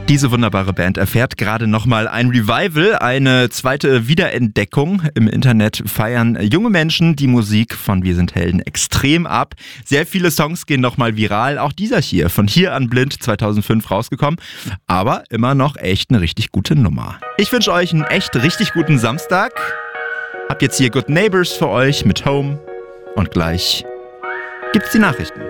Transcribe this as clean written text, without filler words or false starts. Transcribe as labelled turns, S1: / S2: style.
S1: Diese wunderbare Band erfährt gerade nochmal ein Revival, eine zweite Wiederentdeckung. Im Internet feiern junge Menschen die Musik von Wir sind Helden extrem ab. Sehr viele Songs gehen nochmal viral. Auch dieser hier, von Hier an Blind, 2005 rausgekommen. Aber immer noch echt eine richtig gute Nummer. Ich wünsche euch einen echt richtig guten Samstag. Hab jetzt hier Good Neighbors für euch mit Home. Und gleich gibt's die Nachrichten.